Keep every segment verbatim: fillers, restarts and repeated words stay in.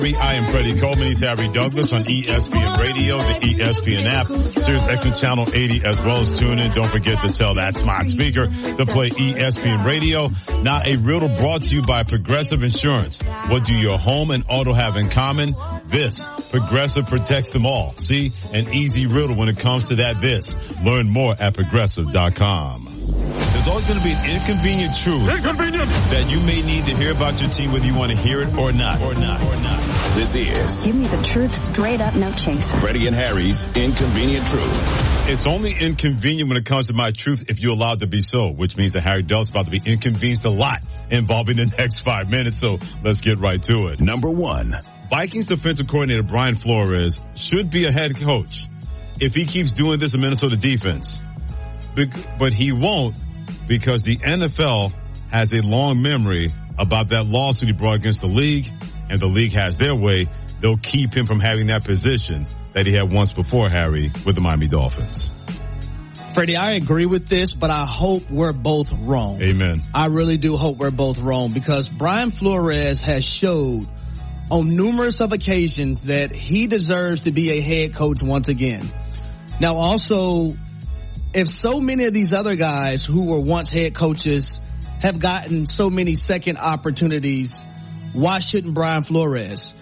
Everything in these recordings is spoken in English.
I am Freddie Coleman. He's Harry Douglas on E S P N Radio, the E S P N app, Sirius X M Channel eighty, as well as tune in. Don't forget to tell that smart speaker to play E S P N Radio. Now, a riddle brought to you by Progressive Insurance. What do your home and auto have in common? This. Progressive protects them all. See? An easy riddle when it comes to that this. Learn more at progressive dot com. There's always going to be an inconvenient truth Inconvenient. that you may need to hear about your team, whether you want to hear it or not. Or not. Or not. This is Give me the truth straight up, no chaser. Freddie and Harry's Inconvenient Truth. It's only inconvenient when it comes to my truth if you allow it to be so, which means that Harry Douglas is about to be inconvenienced a lot involving the next five minutes. So let's get right to it. Number one. Vikings defensive coordinator Brian Flores should be a head coach if he keeps doing this in Minnesota defense. But he won't, because the N F L has a long memory about that lawsuit he brought against the league, and the league has their way. They'll keep him from having that position that he had once before, Harry, with the Miami Dolphins. Freddie, I agree with this, but I hope we're both wrong. Amen. I really do hope we're both wrong, because Brian Flores has showed on numerous of occasions that he deserves to be a head coach once again. Now, also, if so many of these other guys who were once head coaches have gotten so many second opportunities, why shouldn't Brian Flores?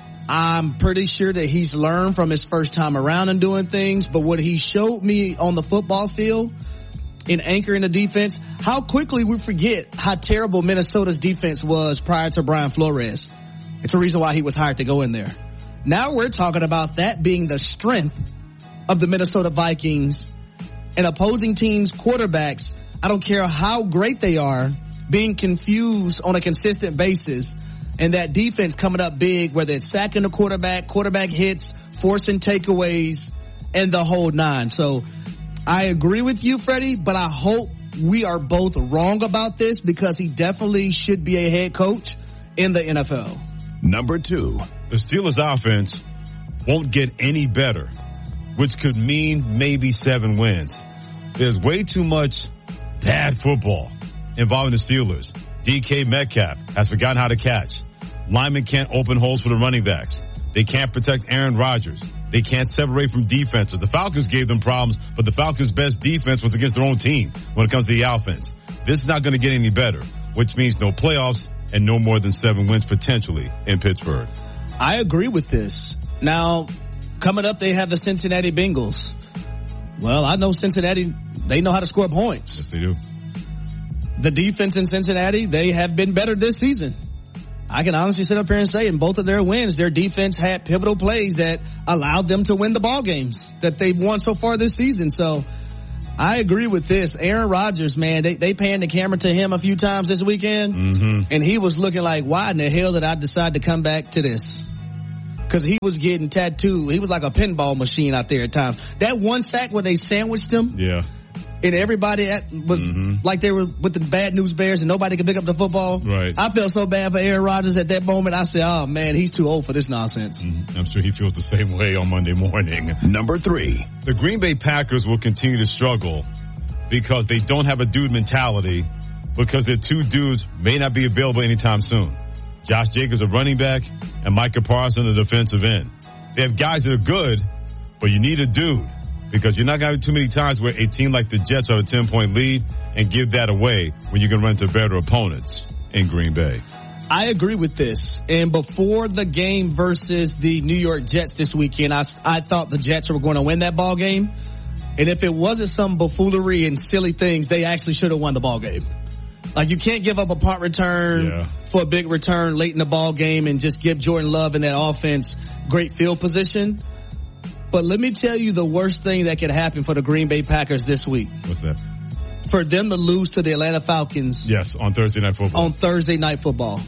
I'm pretty sure that he's learned from his first time around and doing things, but what he showed me on the football field in anchoring the defense, how quickly we forget how terrible Minnesota's defense was prior to Brian Flores. It's a reason why he was hired to go in there. Now we're talking about that being the strength of the Minnesota Vikings, and opposing teams' quarterbacks, I don't care how great they are, being confused on a consistent basis, and that defense coming up big, whether it's sacking the quarterback, quarterback hits, forcing takeaways, and the whole nine. So I agree with you, Freddie, but I hope we are both wrong about this, because he definitely should be a head coach in the N F L. Number two. The Steelers offense won't get any better, which could mean maybe seven wins. There's way too much bad football involving the Steelers. D K Metcalf has forgotten how to catch. Linemen can't open holes for the running backs. They can't protect Aaron Rodgers. They can't separate from defenses. The Falcons gave them problems, but the Falcons' best defense was against their own team when it comes to the offense. This is not going to get any better, which means no playoffs and no more than seven wins potentially in Pittsburgh. I agree with this. Now, coming up, they have the Cincinnati Bengals. Well, I know Cincinnati, they know how to score points. Yes, they do. The defense in Cincinnati, they have been better this season. I can honestly sit up here and say in both of their wins, their defense had pivotal plays that allowed them to win the ball games that they've won so far this season. So I agree with this. Aaron Rodgers, man, they, they panned the camera to him a few times this weekend, mm-hmm. and he was looking like, why in the hell did I decide to come back to this? Because he was getting tattooed. He was like a pinball machine out there at times. That one sack where they sandwiched him. Yeah. And everybody at, was mm-hmm. like they were with the bad news bears and nobody could pick up the football. Right. I felt so bad for Aaron Rodgers at that moment. I said, oh, man, he's too old for this nonsense. Mm-hmm. I'm sure he feels the same way on Monday morning. Number three. The Green Bay Packers will continue to struggle because they don't have a dude mentality, because their two dudes may not be available anytime soon. Josh Jacobs, a running back, and Micah Parsons, a defensive end. They have guys that are good, but you need a dude, because you're not going to have too many times where a team like the Jets have a ten-point lead and give that away when you can run into better opponents in Green Bay. I agree with this. And before the game versus the New York Jets this weekend, I, I thought the Jets were going to win that ball game. And if it wasn't some buffoonery and silly things, they actually should have won the ball game. Like, you can't give up a punt return yeah. for a big return late in the ball game and just give Jordan Love and that offense great field position. But let me tell you the worst thing that could happen for the Green Bay Packers this week. What's that? For them to lose to the Atlanta Falcons. Yes, on Thursday Night Football. On Thursday Night Football.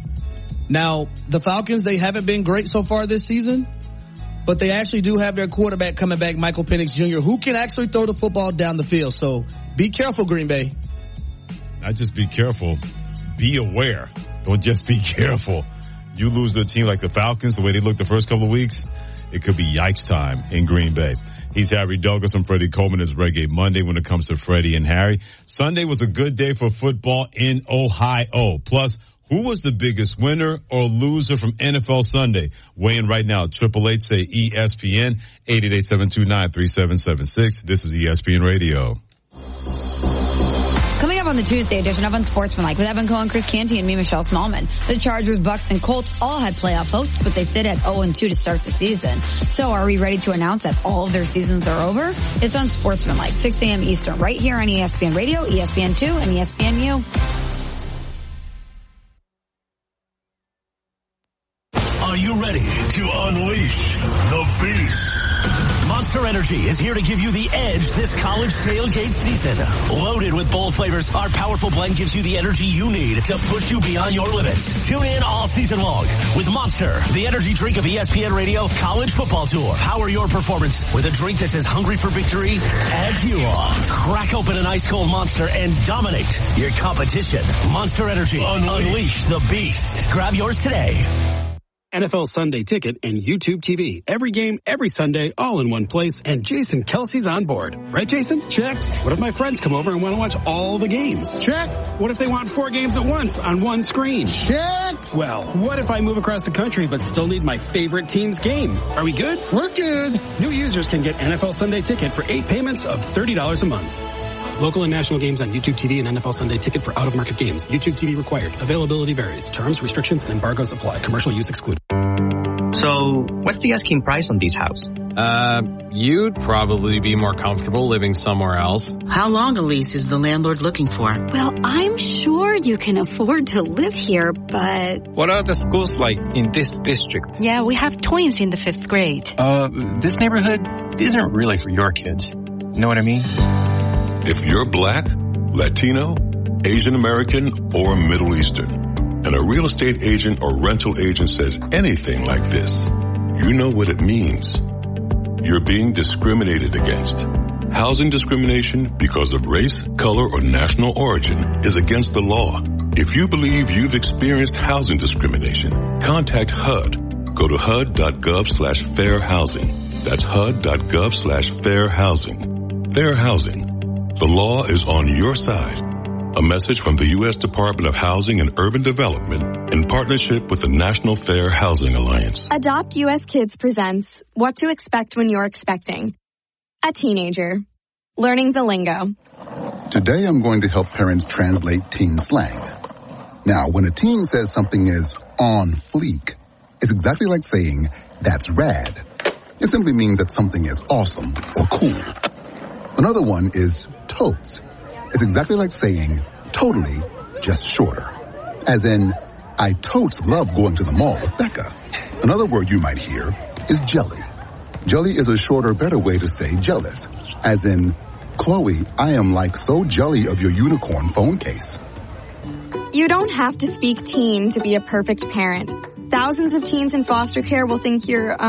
Now, the Falcons, they haven't been great so far this season, but they actually do have their quarterback coming back, Michael Penix Junior, who can actually throw the football down the field. So be careful, Green Bay. Not just be careful, be aware. Don't just be careful. You lose to a team like the Falcons, the way they looked the first couple of weeks, it could be yikes time in Green Bay. He's Harry Douglas and Freddie Coleman. Is Reggae Monday when it comes to Freddie and Harry. Sunday was a good day for football in Ohio. Plus, Who was the biggest winner or loser from N F L Sunday? Weigh in right now. Triple eight say E S P N, eight eight eight, seven two nine, three seven seven six. This is E S P N Radio. Coming up on the Tuesday edition of Unsportsmanlike with Evan Cohen, Chris Canty, and me, Michelle Smallman. The Chargers, Bucks, and Colts all had playoff hopes, but they sit at oh and two to start the season. So are we ready to announce that all of their seasons are over? It's Unsportsmanlike, six a.m. Eastern, right here on E S P N Radio, E S P N two, and E S P N U. Are you ready to unleash the beast? Monster Energy is here to give you the edge this college tailgate season. Loaded with bold flavors, our powerful blend gives you the energy you need to push you beyond your limits. Tune in all season long with Monster, the energy drink of E S P N Radio College Football Tour. Power your performance with a drink that's as hungry for victory as you are. Crack open an ice cold Monster and dominate your competition. Monster Energy. Unleash, Unleash the beast. Grab yours today. N F L Sunday Ticket and YouTube T V. Every game, every Sunday, all in one place, and Jason Kelsey's on board. Right, Jason? Check. What if my friends come over and want to watch all the games? Check. What if they want four games at once on one screen? Check. Well, what if I move across the country but still need my favorite team's game? Are we good? We're good. New users can get N F L Sunday Ticket for eight payments of thirty dollars a month. Local and national games on YouTube T V and N F L Sunday Ticket for out-of-market games. YouTube T V required. Availability varies. Terms, restrictions, and embargoes apply. Commercial use excluded. So, what's the asking price on this house? Uh, you'd probably be more comfortable living somewhere else. How long a lease is the landlord looking for? Well, I'm sure you can afford to live here, but... What are the schools like in this district? Yeah, we have twins in the fifth grade. Uh, this neighborhood isn't really for your kids. You know what I mean? If you're black, Latino, Asian American, or Middle Eastern, and a real estate agent or rental agent says anything like this, you know what it means. You're being discriminated against. Housing discrimination because of race, color, or national origin is against the law. If you believe you've experienced housing discrimination, contact H U D. Go to H U D dot gov slash fair housing. That's H U D dot gov slash fair housing. Fair housing. The law is on your side. A message from the U S Department of Housing and Urban Development in partnership with the National Fair Housing Alliance. Adopt U S Kids presents What to Expect When You're Expecting. A teenager. Learning the lingo. Today I'm going to help parents translate teen slang. Now, when a teen says something is on fleek, it's exactly like saying, that's rad. It simply means that something is awesome or cool. Another one is totes. It's exactly like saying totally, just shorter. As in, I totes love going to the mall with Becca. Another word you might hear is jelly. Jelly is a shorter, better way to say jealous. As in, Chloe, I am like so jelly of your unicorn phone case. You don't have to speak teen to be a perfect parent. Thousands of teens in foster care will think you're, um,